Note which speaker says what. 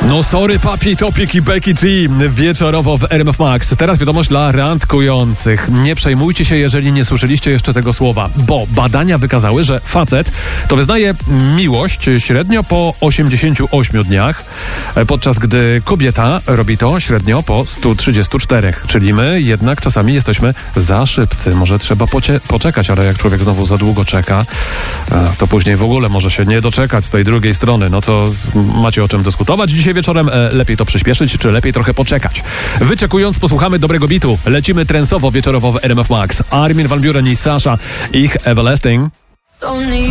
Speaker 1: No sorry papi, Topik i Becky G wieczorowo w RMF Max. Teraz wiadomość dla randkujących. Nie przejmujcie się, jeżeli nie słyszeliście jeszcze tego słowa, bo badania wykazały, że facet to wyznaje miłość średnio po 88 dniach, podczas gdy kobieta robi to średnio po 134. Czyli my jednak czasami jesteśmy za szybcy. Może trzeba poczekać, ale jak człowiek znowu za długo czeka, to później w ogóle może się nie doczekać z tej drugiej strony. No to macie o czym dyskutować. Dzisiaj wieczorem lepiej to przyspieszyć, czy lepiej trochę poczekać. Wyczekując, posłuchamy dobrego bitu. Lecimy trensowo wieczorowo w RMF Max. Armin van Buuren i Sasha, ich Everlasting.